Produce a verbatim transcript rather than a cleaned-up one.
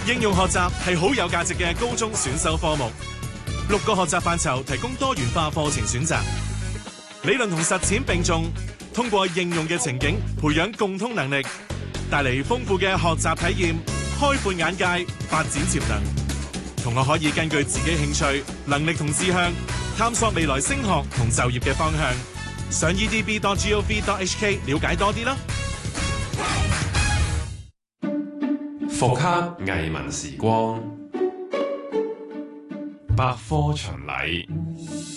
應用學習係好有價值嘅高中選修科目，六個學習範疇提供多元化課程選擇，理論同實踐並重，通過應用嘅情景培養共通能力，帶嚟豐富嘅學習體驗，開闊眼界，發展潛能。同學可以根據自己興趣、能力同志向，探索未來升學同就業嘅方向。上 e d b dot gov dot h k 了解多啲啦。 復刻藝文時光，百科巡禮。